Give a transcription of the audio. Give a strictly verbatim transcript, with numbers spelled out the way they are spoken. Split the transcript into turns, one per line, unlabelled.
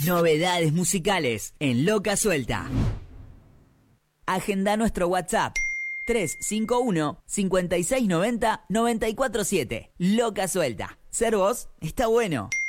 Novedades musicales en Loca Suelta. Agenda nuestro WhatsApp tres cinco uno, cinco seis nueve cero, nueve cuatro siete. Loca Suelta. Ser vos está bueno.